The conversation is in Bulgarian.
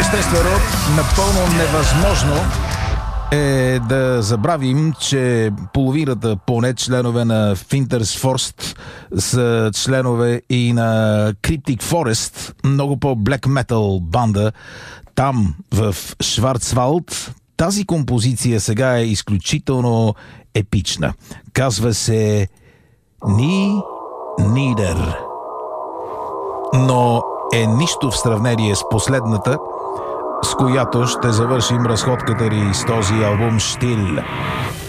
Естествено, напълно невъзможно е да забравим, че половината поне членове на Finters Forst са членове и на Cryptic Forest, много по-black metal банда. Там, в Шварцвалд, тази композиция сега е изключително епична. Казва се Ни Нидер. Но е нищо в сравнение с последната, с която ще завършим разходката ни с този албум Штил.